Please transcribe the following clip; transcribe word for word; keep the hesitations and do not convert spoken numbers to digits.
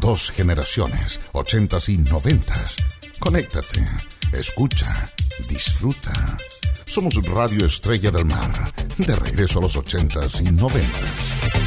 Dos generaciones, ochentas y noventas. Conéctate, escucha, disfruta. Somos Radio Estrella del Mar, de regreso a los ochentas y noventas.